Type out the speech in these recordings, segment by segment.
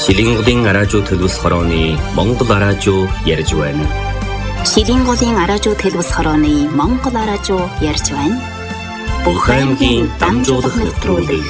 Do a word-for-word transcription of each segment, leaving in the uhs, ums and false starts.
Шилинголын араажуу төлөвс хорооны Монгол араажуу ярьж байна. Шилинголын араажуу төлөвс хорооны Монгол араажуу ярьж байна. Бүх аймгийн дамжуулах нэвтрүүлэг.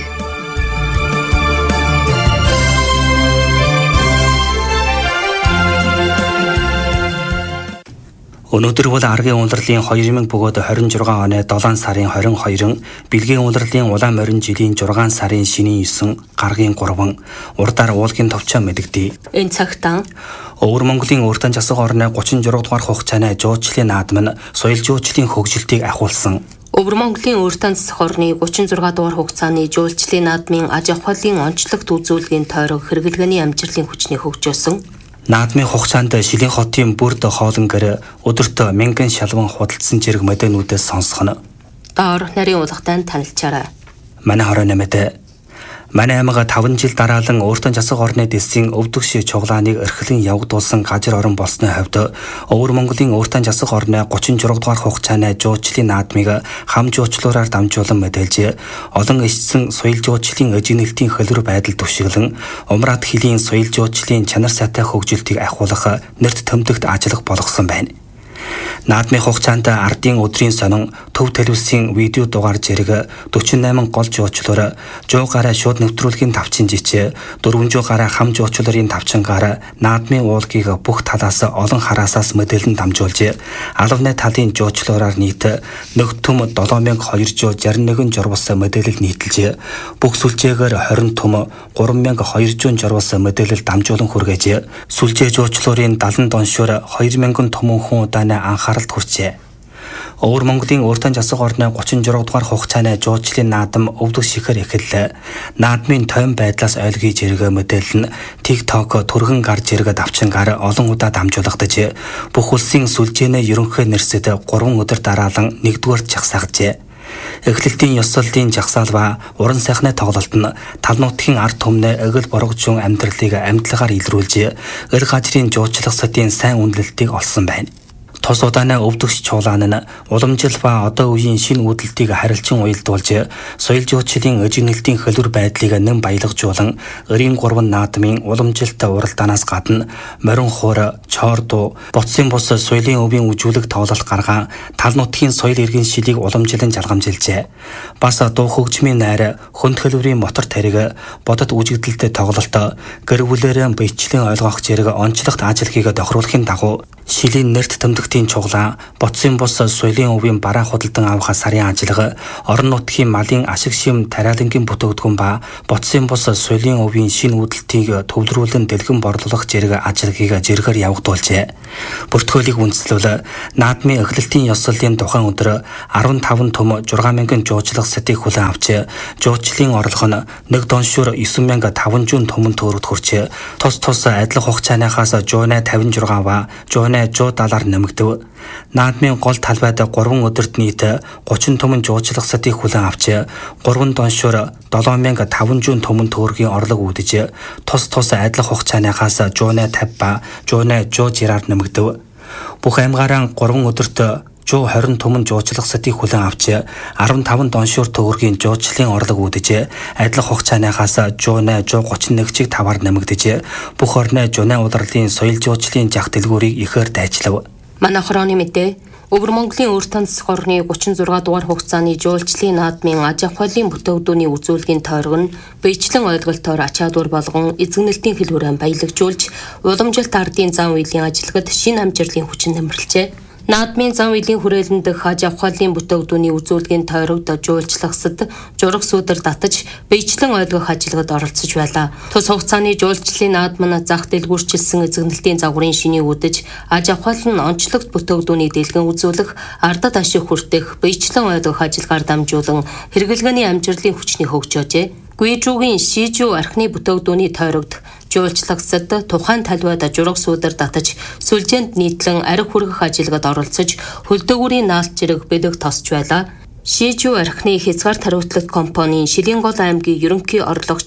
Өнөөдөр бол аргийн улирлын хоёр мянга бөгөөд хорин жургаан оны долоон сарын хорин хоёрын, бэлгийн улирлын улаан морин жилийн зургаан сарын шинийн есөн, гаргийн гурван, урдаар уулгийн товчоо мэдэгдээ. Энэ цагтаа Өвөр Монголын өөртөө засаг орны гучин журга дугаар хугацааны жуулчлалын наадам нь соёл жуулчлалын хөгжилтийг ахиулсан. Өвөр Монголын өөртөө засаг орны гучин зургаан дугаар хугацааны жуулчлалын наадмын аж ахуйлын онцлогт үзүүлгийн тойрог хэрэглэгээний амжилтын хүчний хөгжөөсөн. Наадмын хугацаанд Шилэн хотын бүрд хоолн гэр өдөрт мянган шалван худалдсан зэрэг моденүүдээс сонсох нь. Доор нарийн уулгатай танилцаарай. Манай хороо нэмэт. Манай аймаг таван жил дараалан өөртөө засаг орны дэсийн өвдөгш чуглааныг эрхлэн явагдуулсан газар орон болсны хувьд Өвөр Монголын өөртөө засаг орны гучин журга дугаар хугацааны жуулчлалын наадмыг хам жуулчлалаар дамжуулан мэдээлж, олон ичсэн соёл жуулчлалын эжигнэлтийн хөлбөр байдал түшиглэн, умраад хөлийн соёл жуулчлалын чанар сайтай хөгжилтийг ахиулах нэрт томдогт ажиллах болгосон байна. Наадмын хугацаанд ардын өдрийн сонин төв телевизийн видео дугаар зэрэг дөрвөн восемь гол жуулчлалаар сто гараа шууд нэвтрүүлгийн тавчин жичээ, дөрвөн сая гараа хам жуулчлалын тавчингаар наадмын уулгийг бүх талаас олон хараасаас мэдээлэн дамжуулж, алавны талын жуулчлалаар нийт нэг түм долоон мянга хоёрсот шарь и нэг журвас мэдээлэл нийтэлж, бүх сүлжээгээр хорин түм гурван мянга хоёрсот журвас мэдээлэл дамжуулан хүргэж, сүлжээ жуулчлалын далан доншоор хоёр мянган түмэн хүн удааны анхааралд хүрчээ. Өвөр Монголын өөртөө засаг орны гучин журга дугаар хугацааны жуулчлалын наадам өвдөг шихээр эхэллээ. Наадмын тойм байдлаас ойлгий зэрэг мэдээлэл нь TikTok түргэн гар зэрэг давчингаар олон удаа дамжуулагдаж, бүх улсын сүлжээний ерөнхий нэрсэд гурван өдөр дараалан нэгдүгээр жагсаагжээ. Эхлэлтийн ёслолын жагсаал ба уран сайхны тоглолт нь тал нутгийн ард түмний эгэл боргожун амьдралыг амьдлагаар илрүүлж, эр газрын жуулчлах сэдийн сайн үнэлэлтийг олсон байна. Тос удааны өвдөгч чуулган нь уламжил ба одоо үеийн шинэ үүдэлтийг харилцан уялдуулж, соёл жуулчлалын эжигнэлтийн хөлбөр байдлыг нэм баялагжуулан, өрийн гурван наадмын уламжилт уралдаанаас гадна морин хуур, чоордуу, боцсын бус соёлын өвийн үжүүлэг тоглолт гаргаан тал нутгийн соёл иргэн шилийг уламжилан жалгамжилжээ. Бас дуу хөгжмийн найр, хөнд хөлбөрийн мотор тариг, бодод үжигдэлтэй тоглолт, гэр бүлэрээ биечлэн ойлгох зэрэг онцлогт ажилхийг тохируулахын дагуу Шилийн нэрт томдогтын чуглаан, боцсын бус соёлын өвийн бараа худалдан авах сарын ажиллага, орон нутгийн малын ашиг шим тариалангийн бүтээгдэхүүн ба боцсын бус соёлын өвийн шинэ үүдэлтийг төвлөрүүлэн дэлгэн борлуулах зэрэг ажиллагийг зэрэгээр явагдуулжээ. Бүртгүүлийг үндэслэл наадмын эхлэлтийн ёслолын тухайн өдөр арван таван түм шесть мянган жуулчлах сэдийг хүлээн авч, жуулчлалын орлого нь нэг доншуур девять мянга пятьсот түмэн төгрөгт хүрч, тус тус адилхан хугацааныхаас сто пятьдесят шесть ба сто сто доллар нэмэгдэв. Наадмын гол талбайд гурван өдөрт нийт гучин түмэн жуулчлах сэдийг хүлээн авч, гурван доншуур долоон мянга пятьсот түмэн төгрөгийн орлого үүдэж, тус тус адилхан хугацааныхаас сто пятьдесят ба сто сто жираар нэмэгдэв. Бүх аймгаараа гурван өдөрт сто двадцать түмэн жуулчлах сэдийг хүлээн авч, арван таван доншуур төгрөгийн жуулчлалын орлого үүдэж, адилхан хугацааныхаас сто сто тридцать нэг чиг таваар нэмэгдэж, бүх орны жуны улирлын соёл жуулчлалын жах дэлгүүрийг ихээр дайчлав. Манай хорооны мэдээ Өвөр Монголын өөртөө засаг орны гучин зургаан дугаар хугацааны жуулчлалын наадмын аж ахуйлын бүтээгдэхүүний үзүүлгийн тойрог нь биечлэн ойлголтоор ач чадвар болгон эзэгнэлтийн хэлбэрээр баялагжуулж, уламжилт ардын зан үйлийн ажиллагад шинэ амжилтын хүчин нэмэрлжээ. Наадмын зан үйлийн хүрээлэн дэх аж ахуйлын бүтээгдэхүүний үзүүлгийн тойрогт жуулчлагсад жураг сүдэр татаж, биечлэн ойлгох ажиллагад оролцож байлаа. Тус хугацааны жуулчлалын наадам нь зах дэлгүүрчилсэн эзэгнэлтийн загварын шиний үдэж, аж ахуйлын онцлогт бүтээгдэхүүний дэлгэн үзүүлэх, ардад ашиг хүртэх, биечлэн ойлгох ажиллагаар дамжуулан хэрэглгээний амжилтын хүчний хөгжөөжээ. Гүйжүүгийн шижүү архины бүтээгдэхүүний тойрогт жуулчлагсад тухайн талбайд жураг сүдэр татаж, сүлжээнд нийтлэн арх хүргэх ажиллагад оролцож, хөлдөөгүүрийн наалт зэрэг бэлэг тосч байлаа. Шижүү архины хязгаар тариутлах компанийн Шилэн гол аймгийн ерөнхий орлогч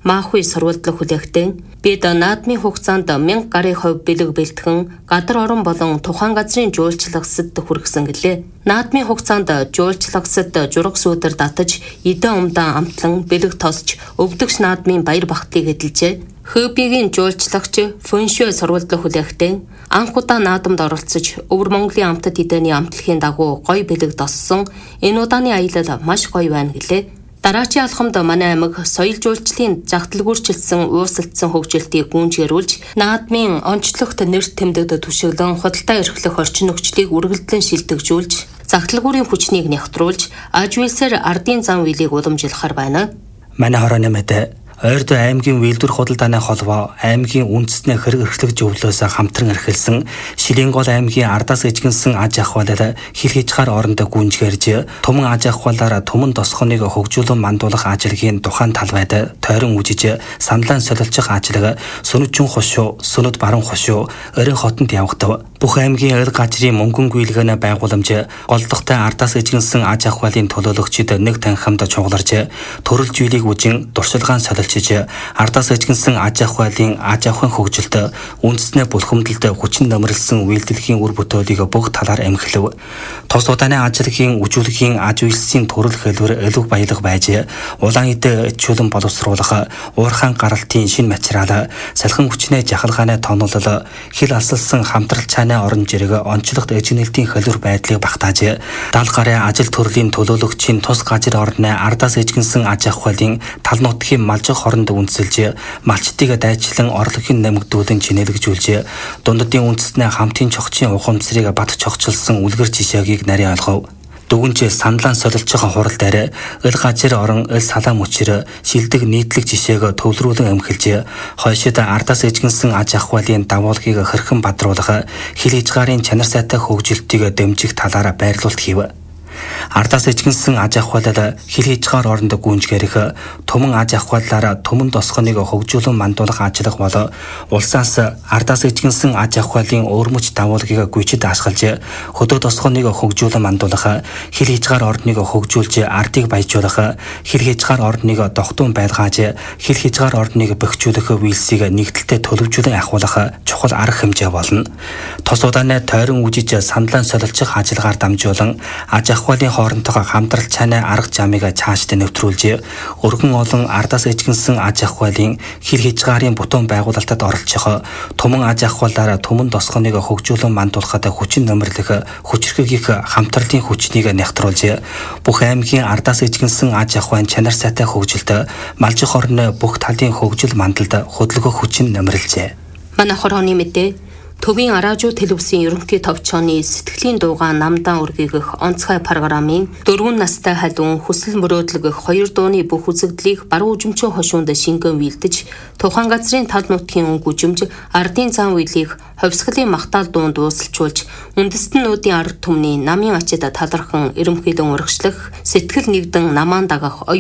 Маахуй сурвалдлах хүлээхдээ бид наадмын хугацаанд мянга гаруй хувь бэлэг бэлтгэн гадар орон болон тухайн газрын жуулчлагсад хүргэсэн гэлээ. Наадмын хугацаанд жуулчлагсад жураг сүүдэр татаж, эдэн умдаа амтлан бэлэг тосч өвдөгч наадмын баяр багтлыг эдэлжээ. Хөөбигийн жуулчлагч Фөншөө сурвалдлах хүлээхдээ анх удаа наадамд оролцож Өвөр Монголын амтд эдэний амтлагын дагуу гоё бэлэг доссон. Энэ удааны аялал маш гоё байна гэлээ. Дараачийн алхамд манай аймаг соёл жуулчлалын жагталгүйрчилсэн уусалдсан хөгжилтийг гүйцэтгэрүүлж наадмын онцлогт нэр тэмдэгдэд түшиглэн худалдаа эрхлэх орчин нөхцөлийг үргэлжлэн шилтгэжүүлж загталгүйрийн хүчнийг нягтруулж аж үйлсээр ардын зам үйлийг уламжлахаар байна. Манай хорооны мэдээ Ойрдоо аймгийн үйлдвэр худалдааны холбоо аймгийн үндэстний хэрэг эрхлэх зөвлөөс хамтран эрхэлсэн Шилэн гол аймгийн ардаас эжгэнсэн аж ахуйлаар хил хязгаар орондоо гүнжгэрж Түмэн аж ахуйлаар Түмэн тосгоныг хөгжүүлэн мандуулах ажлын тухайн талбайд тойрон үжиж саналан солилцох ажлыг Сүнэт Чүн хошуу, Сүнэт Баруун хошуу, Орон хотод явагдав. Бүх аймгийн эл газрын мөнгөн гүйлгээнэ байгууламж голдохтой ардаас эжгэнсэн аж ахуйлын төлөөлөгчид нэг танхимд чугаларж төрөлж үйлийг үжин дуршилгаан солилцож ардаас эжгэнсэн аж ахуйлын аж ахуйн хөгжилд үндэснээ бүлхэмдэлд хүчин нэмэрлсэн үйлдвэрлэлийн үр бүтээлийг бүх талаар эмхлэв. Тос удааны ажлын үжүүлэхийн аж үйлсийн төрөл хэлбэр элэг баялаг байж улаан эд чөлөн боловсруулах, уурхаан гаралтын шинэ материал, салхин хүчнээ жахалгааны тоноолол, хил алсалсан хамтрал цааны орон жирэг онцлогт эжгэнэлтийн хэлбэр байдлыг багтааж даал гарын ажил төрлийн төлөөлөгчийн тус газар орны ардаас эжгэнсэн аж ахуйлын тал нутгийн малжих хоронд үндэслэж малчтыг дайчлан орлогын нэмэгдүүлэн чинэлэгжүүлж дунддын үндэснээ хамтын чогчийн ухамсарыг бат чогчилсан үлгэр жишээгийг нарийн ойлгов. Дүгнж саналан солилцох хурал дээр эл газар орон эл салаа мөчөр шилдэг нийтлэг жишээг төвлөрүүлэн эмхэлж хойшид ардаас эжгэнсэн аж ахуйлын давуулгыг хэрхэн бадруулах хил хязгаарын чанар сайтай хөгжилтийг дэмжих талаар байрлуулалт хийв. Ардаас эжгэнсэн аж ахуйлаар хил хязгаар орондоо гүнжгэрэх Түмэн аж ахуйлаар Түмэн тосгоныг хөгжүүлэн мандуулах ажлах бол улсаас ардаас эжгэнсэн аж ахуйлын өөрмөч давуулгыг гүйцэд ашиглаж хөдөө тосгоныг хөгжүүлэн мандуулах, хил хязгаар орныг хөгжүүлж ардыг баяжуулах, хил хязгаар орныг дохтун байлгааж хил хязгаар орныг бэхжүүлэх үйлсийг нэгдэлтэй төлөвжүүлэн ахиулах чухал арга хэмжээ болно. Тос удааны тойрон үжиж саналан солилцох ажиллагаар дамжуулан аж ахуйлын хоорондоо хамтрал цааны арга замыг цаашд нэвтрүүлж өргөн олон ардаас эжгэнсэн аж ахуйлын хил хязгаарын бүтэн байгуулалтад оролцох, Түмэн аж ахуйлаар Түмэн тосгоныг хөгжүүлэн мандуулахад хүчин нэмэрлэх хүчрхгийг хамтралын хүчнийг нягтруулж бүх аймгийн ардаас эжгэнсэн аж ахуйн чанар сайтай хөгжилд малжих орны бүх талын хөгжил мандалд хөдөлгөх хүчин нэмэрлжээ. Манай хорооны мэдээ Төвийн Аражуу телевизийн ерөнхий товчооны сэтгэлийн дуугаан намдаан үргийгэх онцгой программын дөрвөн настай халуун хүсэл мөрөөдлөгөх хоёр дууны бүх үзэгдлийг баруун үжимчийн хошуунд шингэн вилдэж тухайн газрын тал нутгийн өнгө үжимж ардын зам үйлийг ховсголын магтаал дуунд дуусалжуулж үндэстнүүдийн ард түмний намын ачид талархан эрэмхийлэн урагшлах сэтгэл нэгдэн намаан дагах